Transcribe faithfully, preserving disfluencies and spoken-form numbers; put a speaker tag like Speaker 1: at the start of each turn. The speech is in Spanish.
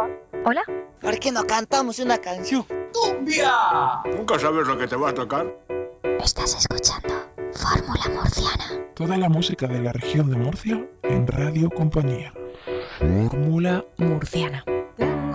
Speaker 1: ¿Hola?
Speaker 2: ¿Por qué no cantamos una canción?
Speaker 3: ¡Cumbia!
Speaker 4: Nunca sabes lo que te va a tocar.
Speaker 1: Estás escuchando Fórmula Murciana.
Speaker 5: Toda la música de la región de Murcia en Radio Compañía. Fórmula
Speaker 1: Murciana.